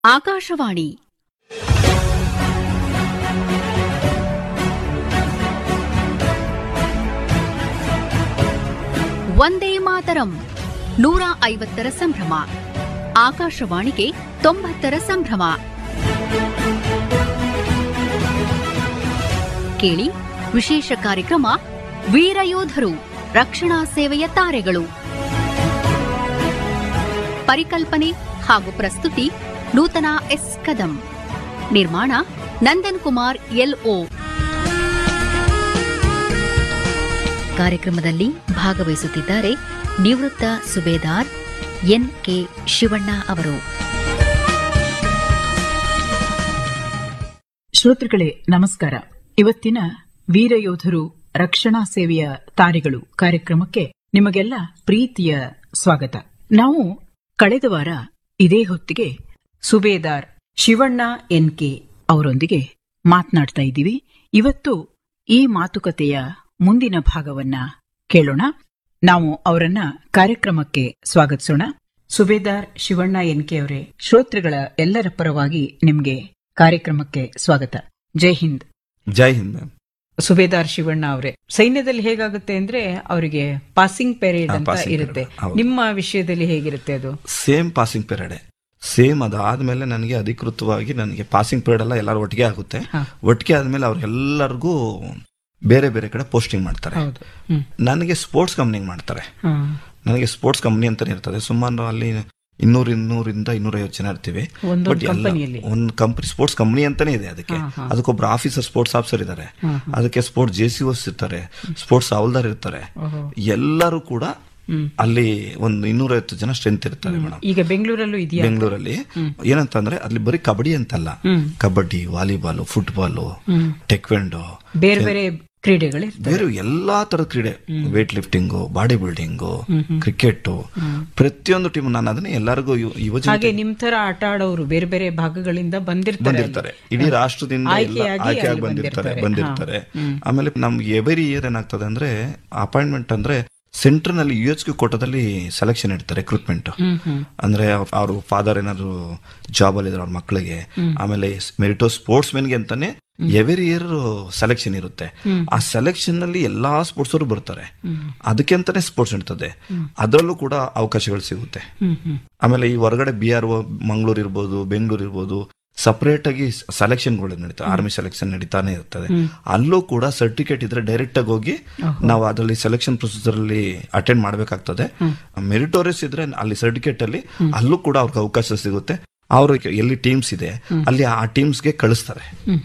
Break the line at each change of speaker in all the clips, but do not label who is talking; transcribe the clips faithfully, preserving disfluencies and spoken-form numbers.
ಆಕಾಶವಾಣಿ ವಂದೇ ಮಾತರಂ ನೂರ ಐವತ್ತರ ಸಂಭ್ರಮ. ಆಕಾಶವಾಣಿಗೆ ತೊಂಬತ್ತರ ಸಂಭ್ರಮ. ಕೇಳಿ ವಿಶೇಷ ಕಾರ್ಯಕ್ರಮ ವೀರಯೋಧರು ರಕ್ಷಣಾ ಸೇವೆಯ ತಾರೆಗಳು. ಪರಿಕಲ್ಪನೆ ಹಾಗೂ ಪ್ರಸ್ತುತಿ ನೂತನ ಎಸ್ ಕದಂ. ನಿರ್ಮಾಣ ನಂದನ್ ಕುಮಾರ್ ಎಲ್ಒ. ಕಾರ್ಯಕ್ರಮದಲ್ಲಿ ಭಾಗವಹಿಸುತ್ತಿದ್ದಾರೆ ನಿವೃತ್ತ ಸುಬೇದಾರ್ ಎನ್ ಕೆ ಶಿವಣ್ಣ ಅವರು.
ಶ್ರೋತೃಗಳೇ ನಮಸ್ಕಾರ. ಇವತ್ತಿನ ವೀರಯೋಧರು ರಕ್ಷಣಾ ಸೇವೆಯ ತಾರೆಗಳು ಕಾರ್ಯಕ್ರಮಕ್ಕೆ ನಿಮಗೆಲ್ಲ ಪ್ರೀತಿಯ ಸ್ವಾಗತ. ನಾವು ಕಳೆದ ವಾರ ಇದೇ ಹೊತ್ತಿಗೆ ಸುಬೇದಾರ್ ಶಿವಣ್ಣ ಎನ್ ಕೆ ಅವರೊಂದಿಗೆ ಮಾತನಾಡ್ತಾ ಇದ್ದೀವಿ. ಇವತ್ತು ಈ ಮಾತುಕತೆಯ ಮುಂದಿನ ಭಾಗವನ್ನ ಕೇಳೋಣ. ನಾವು ಅವರನ್ನ ಕಾರ್ಯಕ್ರಮಕ್ಕೆ ಸ್ವಾಗತಿಸೋಣ. ಸುಬೇದಾರ್ ಶಿವಣ್ಣ ಎನ್ ಕೆ ಅವರೇ, ಶ್ರೋತೃಗಳ ಎಲ್ಲರ ಪರವಾಗಿ ನಿಮ್ಗೆ ಕಾರ್ಯಕ್ರಮಕ್ಕೆ ಸ್ವಾಗತ. ಜೈ ಹಿಂದ್.
ಜೈ ಹಿಂದ್ ಮ್ಯಾಮ್.
ಸುಬೇದಾರ್ ಶಿವಣ್ಣ ಅವರೇ, ಸೈನ್ಯದಲ್ಲಿ ಹೇಗಾಗುತ್ತೆ ಅಂದ್ರೆ ಅವರಿಗೆ ಪಾಸಿಂಗ್ ಪೆರೇಡ್ ಅಂತ ಇರುತ್ತೆ. ನಿಮ್ಮ ವಿಷಯದಲ್ಲಿ ಹೇಗಿರುತ್ತೆ ಅದು?
Same passing parade, same. ಅದಾದ್ಮೇಲೆ ನನಗೆ ಅಧಿಕೃತವಾಗಿ ನನಗೆ ಪಾಸಿಂಗ್ ಪೆರೇಡ್ ಎಲ್ಲ ಎಲ್ಲರೂ ಒಟ್ಟಿಗೆ ಆಗುತ್ತೆ. ಒಟ್ಟಿಗೆ ಆದ್ಮೇಲೆ ಅವ್ರೆಲ್ಲರಿಗೂ ಬೇರೆ ಬೇರೆ ಕಡೆ ಪೋಸ್ಟಿಂಗ್ ಮಾಡ್ತಾರೆ. ನನಗೆ ಸ್ಪೋರ್ಟ್ಸ್ ಕಂಪ್ನಿಗೆ ಮಾಡ್ತಾರೆ. ನನಗೆ ಸ್ಪೋರ್ಟ್ಸ್ ಕಂಪ್ನಿ ಅಂತಾನೆ ಇರ್ತದೆ. ಸುಮಾರು ಅಲ್ಲಿ ಇನ್ನೂರ ಇನ್ನೂರಿಂದ ಇನ್ನೂರೈವತ್ತು ಜನ ಇರ್ತೀವಿ. ಬಟ್ ಒಂದು ಕಂಪನಿ ಸ್ಪೋರ್ಟ್ಸ್ ಕಂಪ್ನಿ ಅಂತಾನೆ ಇದೆ. ಅದಕ್ಕೆ ಅದಕ್ಕೊಬ್ರು ಆಫೀಸರ್ ಸ್ಪೋರ್ಟ್ಸ್ ಆಫೀಸರ್ ಇದ್ದಾರೆ, ಅದಕ್ಕೆ ಸ್ಪೋರ್ಟ್ಸ್ ಜೆ ಸಿ ಓಸ್ ಇರ್ತಾರೆ, ಸ್ಪೋರ್ಟ್ಸ್ ಹೌಲ್ದಾರ್ ಇರ್ತಾರೆ. ಎಲ್ಲರೂ ಕೂಡ ಅಲ್ಲಿ ಒಂದು ಇನ್ನೂರೈವತ್ತು ಜನ ಸ್ಟ್ರೆಂತ್ ಇರ್ತಾರೆ ಮೇಡಮ್.
ಈಗ ಬೆಂಗಳೂರಲ್ಲೂ ಇದೆಯಾ?
ಬೆಂಗಳೂರಲ್ಲಿ ಏನಂತಂದ್ರೆ ಅಲ್ಲಿ ಬರೀ ಕಬಡ್ಡಿ ಅಂತಲ್ಲ, ಕಬಡ್ಡಿ, ವಾಲಿಬಾಲ್, ಫುಟ್ಬಾಲ್, ಟೆಕ್ವೆಂಡೋ, ಬೇರೆ ಬೇರೆ
ಕ್ರೀಡೆಗಳು,
ಬೇರೆ ಎಲ್ಲಾ ತರದ ಕ್ರೀಡೆ, wait lifting, body building, cricket, ಪ್ರತಿಯೊಂದು ಟೀಮ್. ನಾನು ಅದನ್ನ ಎಲ್ಲರಿಗೂ
ಹಾಗೆ ನಿಮ್ ತರ ಆಟ ಆಡೋರು ಬೇರೆ ಬೇರೆ ಭಾಗಗಳಿಂದ ಬಂದಿರ್ತಾರೆ.
ಇಡೀ ರಾಷ್ಟ್ರದಿಂದ ಆಯ್ಕೆಯಾಗಿ ಬಂದಿರ್ತಾರೆ ಬಂದಿರ್ತಾರೆ ಆಮೇಲೆ ನಮ್ಗೆ ಎವರಿ ಇಯರ್ ಏನಾಗ್ತದೆ ಅಂದ್ರೆ ಅಪಾಯಿಂಟ್ಮೆಂಟ್ ಅಂದ್ರೆ ಸೆಂಟರ್ ನಲ್ಲಿ ಯು ಎಚ್ ಕ್ಯೂ ಕೋಟಾದಲ್ಲಿ ಸೆಲೆಕ್ಷನ್ ಇಡ್ತಾರೆ, ರಿಕ್ರೂಟ್ಮೆಂಟ್. ಅಂದ್ರೆ ಅವ್ರ ಫಾದರ್ ಏನಾದ್ರು ಜಾಬ್ ಅಲ್ಲಿ ಇದ್ರೆ ಅವ್ರ ಮಕ್ಕಳಿಗೆ, ಆಮೇಲೆ ಮೆರಿಟೋ ಸ್ಪೋರ್ಟ್ಸ್ ಮೆನ್ಗೆ ಅಂತಾನೆ ಎವರಿ ಇಯರ್ ಸೆಲೆಕ್ಷನ್ ಇರುತ್ತೆ. ಆ ಸೆಲೆಕ್ಷನ್ ನಲ್ಲಿ ಎಲ್ಲಾ ಸ್ಪೋರ್ಟ್ಸ್ ಅವರು ಬರ್ತಾರೆ. ಅದಕ್ಕೆ ಅಂತಾನೆ ಸ್ಪೋರ್ಟ್ಸ್ ನಡೀತದೆ. ಅದರಲ್ಲೂ ಕೂಡ ಅವಕಾಶಗಳು ಸಿಗುತ್ತೆ. ಆಮೇಲೆ ಈ ಹೊರಗಡೆ ಬಿ ಆರ್ ಒ ಮಂಗಳೂರು ಇರ್ಬೋದು, ಬೆಂಗಳೂರು ಇರ್ಬೋದು, ಸಪರೇಟ್ ಆಗಿ ಸೆಲೆಕ್ಷನ್ಗಳು ನಡೀತವೆ. ಆರ್ಮಿ ಸೆಲೆಕ್ಷನ್ ನಡೀತಾನೆ ಇರ್ತದೆ. ಅಲ್ಲೂ ಕೂಡ ಸರ್ಟಿಫಿಕೇಟ್ ಇದ್ರೆ ಡೈರೆಕ್ಟ್ ಆಗಿ ಹೋಗಿ ನಾವು ಅದರಲ್ಲಿ ಸೆಲೆಕ್ಷನ್ ಪ್ರೊಸೀಜರ್ ಅಲ್ಲಿ ಅಟೆಂಡ್ ಮಾಡ್ಬೇಕಾಗ್ತದೆ. ಮೆರಿಟೋರಿಯಸ್ ಇದ್ರೆ ಅಲ್ಲಿ ಸರ್ಟಿಫಿಕೇಟ್ ಅಲ್ಲಿ ಅಲ್ಲೂ ಕೂಡ ಅವ್ರಿಗೆ ಅವಕಾಶ ಸಿಗುತ್ತೆ. ಅವರು ಎಲ್ಲಿ ಟೀಮ್ಸ್ ಇದೆ ಅಲ್ಲಿ ಆ ಟೀಮ್ಸ್ಗೆ ಕಳಿಸ್ತಾರೆ.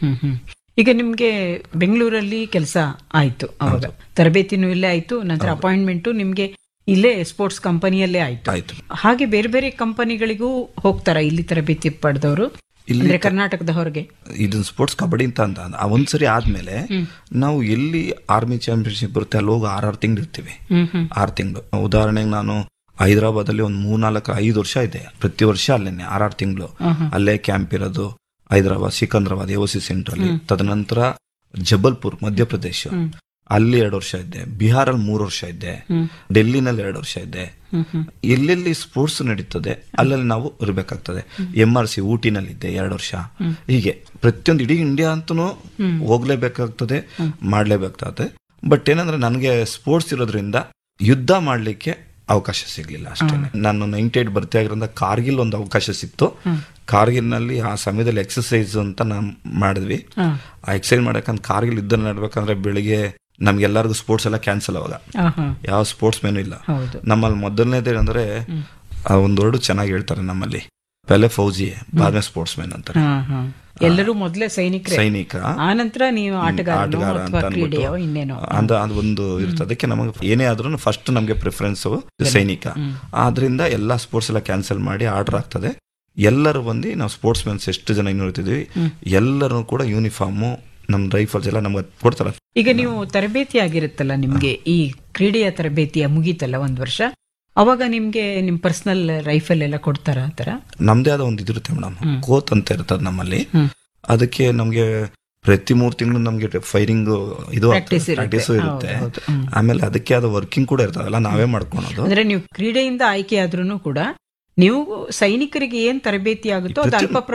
ಈಗ ನಿಮ್ಗೆ ಬೆಂಗಳೂರಲ್ಲಿ ಕೆಲಸ ಆಯ್ತು, ಅವಾಗ ತರಬೇತಿನೂ ಇಲ್ಲೇ ಆಯ್ತು, ನಂತರ ಅಪಾಯಿಂಟ್ಮೆಂಟ್ ನಿಮ್ಗೆ ಇಲ್ಲೇ ಸ್ಪೋರ್ಟ್ಸ್ ಕಂಪನಿಯಲ್ಲೇ ಆಯ್ತು.
ಆಯ್ತು
ಹಾಗೆ ಬೇರೆ ಬೇರೆ ಕಂಪನಿಗಳಿಗೂ ಹೋಗ್ತಾರ ಇಲ್ಲಿ ತರಬೇತಿ ಪಡೆದವರು, ಇಲ್ಲಿ ಕರ್ನಾಟಕದ ಹೊರಗೆ?
ಇದನ್ನ ಸ್ಪೋರ್ಟ್ಸ್ ಕಬಡ್ಡಿ ಅಂತ ಅಂತ ಒಂದ್ಸರಿ ಆದ್ಮೇಲೆ ನಾವು ಎಲ್ಲಿ ಆರ್ಮಿ ಚಾಂಪಿಯನ್ಶಿಪ್ ಬರುತ್ತೆ ಅಲ್ಲಿ ಹೋಗಿ ಆರ್ ಆರು ತಿಂಗಳು ಇರ್ತೀವಿ. ಆರು ತಿಂಗಳು ಉದಾಹರಣೆಗೆ ನಾನು ಹೈದರಾಬಾದ್ ಅಲ್ಲಿ ಒಂದು ಮೂರ್ನಾಲ್ಕು ಐದು ವರ್ಷ ಇದೆ. ಪ್ರತಿ ವರ್ಷ ಅಲ್ಲೇನೆ ಆರಾರು ತಿಂಗಳು ಅಲ್ಲೇ ಕ್ಯಾಂಪ್ ಇರೋದು. Hyderabad, Secunderabad A O C centre ಅಲ್ಲಿ. ತದನಂತರ ಜಬಲ್ಪುರ್ ಮಧ್ಯಪ್ರದೇಶ, ಅಲ್ಲಿ ಎರಡು ವರ್ಷ ಇದ್ದೆ. ಬಿಹಾರಲ್ಲಿ ಮೂರು ವರ್ಷ ಇದ್ದೆ. ಡೆಲ್ಲಿನಲ್ಲಿ ಎರಡು ವರ್ಷ ಇದ್ದೆ. ಎಲ್ಲೆಲ್ಲಿ ಸ್ಪೋರ್ಟ್ಸ್ ನಡೀತದೆ ಅಲ್ಲಲ್ಲಿ ನಾವು ಇರ್ಬೇಕಾಗ್ತದೆ. ಎಂ ಆರ್ ಸಿ ಊಟಿನಲ್ಲಿ ಇದ್ದೆ ಎರಡು ವರ್ಷ. ಹೀಗೆ ಪ್ರತಿಯೊಂದು ಇಡೀ ಇಂಡಿಯಾ ಅಂತನೂ ಹೋಗ್ಲೇಬೇಕಾಗ್ತದೆ, ಮಾಡ್ಲೇಬೇಕಾಗ್ತದೆ. ಬಟ್ ಏನಂದ್ರೆ ನನಗೆ ಸ್ಪೋರ್ಟ್ಸ್ ಇರೋದ್ರಿಂದ ಯುದ್ಧ ಮಾಡ್ಲಿಕ್ಕೆ ಅವಕಾಶ ಸಿಗ್ಲಿಲ್ಲ ಅಷ್ಟೇ. ನಾನು ನೈಂಟಿ ಏಟ್ ಬರ್ತಿ ಆಗಿರೋದ್ರಿಂದ ಕಾರ್ಗಿಲ್ ಒಂದು ಅವಕಾಶ ಸಿಕ್ತು. ಕಾರ್ಗಿಲ್ ನಲ್ಲಿ ಆ ಸಮಯದಲ್ಲಿ ಎಕ್ಸರ್ಸೈಸ್ ಅಂತ ನಾವು ಮಾಡಿದ್ವಿ. ಆ ಎಕ್ಸರ್ಸೈಸ್ ಮಾಡಕಂತ ಕಾರ್ಗಿಲ್ ಯುದ್ಧ ನಡ್ಬೇಕಂದ್ರೆ ಬೆಳಿಗ್ಗೆ ನಮ್ಗೆಲ್ಲರಿಗೂ ಸ್ಪೋರ್ಟ್ಸ್ ಎಲ್ಲ ಕ್ಯಾನ್ಸಲ್. ಅವಾಗ ಯಾವ ಸ್ಪೋರ್ಟ್ಸ್ ಮೆನು ಇಲ್ಲ ನಮ್ಮಲ್ಲಿ. ಮೊದಲನೇದೇ ಅಂದ್ರೆ ಒಂದ್ ವರ್ಡ್ ಚೆನ್ನಾಗಿ ಹೇಳ್ತಾರೆ ನಮ್ಮಲ್ಲಿ, ಪೆಲೆ ಫೌಜಿ ಬಾದ್ಮೆ ಸ್ಪೋರ್ಟ್ಸ್ ಮೆನ್ ಅಂತಾರೆ.
ಎಲ್ಲರೂ ಮೊದಲೇ ಸೈನಿಕ
ಸೈನಿಕ
ಆನಂತರ ನೀವು ಆಟಗಾರ
ಅಂತ ಅದು ಒಂದು ಇರ್ತದೆ. ಅದಕ್ಕೆ ನಮಗೆ ಏನೇ ಆದ್ರೂ ಫಸ್ಟ್ ನಮ್ಗೆ ಪ್ರಿಫರೆನ್ಸ್ ಸೈನಿಕ. ಆದ್ರಿಂದ ಎಲ್ಲಾ ಸ್ಪೋರ್ಟ್ಸ್ ಎಲ್ಲ ಕ್ಯಾನ್ಸಲ್ ಮಾಡಿ ಆರ್ಡರ್ ಆಗ್ತದೆ. ಎಲ್ಲರೂ ಬಂದು ನಾವು ಸ್ಪೋರ್ಟ್ಸ್ ಮೆನ್ಸ್ ಎಷ್ಟು ಜನ ಇನ್ನೂ ಇರ್ತಿದ್ವಿ, ಎಲ್ಲರೂ ಕೂಡ ಯೂನಿಫಾರ್ಮು, ನಮ್ ರೈಫಲ್ಸ್ ಎಲ್ಲ ನಮ್ಗೆ ಕೊಡ್ತಾರ.
ಈಗ ನೀವು ತರಬೇತಿ ಆಗಿರುತ್ತಲ್ಲ, ನಿಮ್ಗೆ ಈ ಕ್ರೀಡೆಯ ತರಬೇತಿಯ ಮುಗೀತಲ್ಲ ಒಂದ್ ವರ್ಷ, ಅವಾಗ ನಿಮ್ಗೆ ನಿಮ್ ಪರ್ಸನಲ್ ರೈಫಲ್ ಎಲ್ಲ ಕೊಡ್ತಾರ? ಆತರ
ನಮ್ದೇ ಆದ ಒಂದು ಇದಿರುತ್ತೆ ಮೇಡಮ್, ಕೋತ್ ಅಂತ ಇರ್ತದೆ ನಮ್ಮಲ್ಲಿ. ಅದಕ್ಕೆ ನಮ್ಗೆ ಪ್ರತಿ ಮೂರ್ ತಿಂಗಳು ನಮ್ಗೆ ಫೈರಿಂಗ್ ಇದು ಪ್ರಾಕ್ಟೀಸ್ ಇರುತ್ತೆ. ಆಮೇಲೆ ಅದಕ್ಕೆ ಆದ ವರ್ಕಿಂಗ್ ಕೂಡ ಇರ್ತದಲ್ಲ, ನಾವೇ ಮಾಡ್ಕೊಳೋದು.
ಅಂದ್ರೆ ನೀವು ಕ್ರೀಡೆಯಿಂದ ಆಯ್ಕೆ ಆದ್ರೂ ಕೂಡ ನೀವು ಸೈನಿಕರಿಗೆ ಏನ್ ತರಬೇತಿ ಆಗುತ್ತೋ ಅದು ಅಲ್ಪ